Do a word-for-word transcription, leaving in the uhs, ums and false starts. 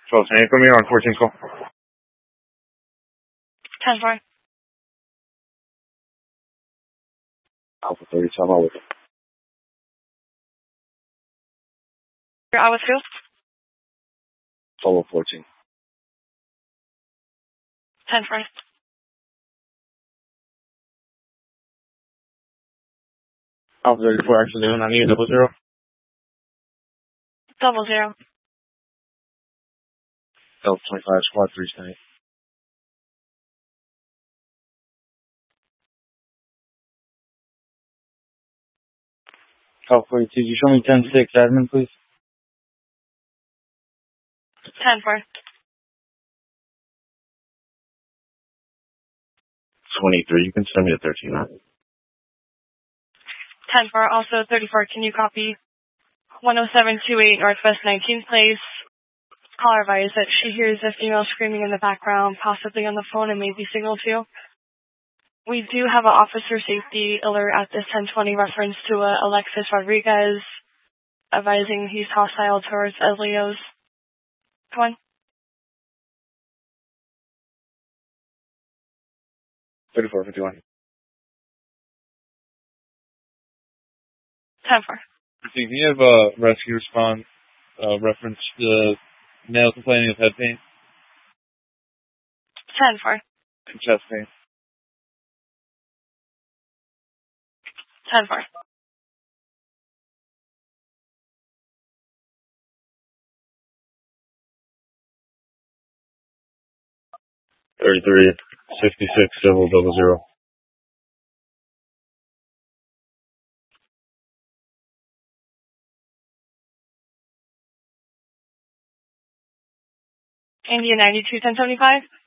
twelve ten, put me on fourteen call. ten four. Alpha thirty, time out with it. You're out with who? Solo fourteen. ten four. Alpha thirty-four, actually, I need a double zero. Double zero. Delta twenty-five, squad three, standing. Alpha forty-two, you show me ten six, admin, please? ten four. twenty-three, you can send me a thirteen. ten four, also thirty-four, can you copy one oh seven two eight Northwest nineteenth Place? Caller advised that she hears a female screaming in the background, possibly on the phone and maybe signal too. We do have an officer safety alert at this ten twenty reference to uh, Alexis Rodriguez, advising he's hostile towards Leo's. Come on. thirty-four fifty-one. ten four. Can you have a rescue response uh, reference to male complaining of head pain ten four. and chest pain? ten four. thirty-three, sixty-six, civil, double zero. India ninety-two ten seventy-five.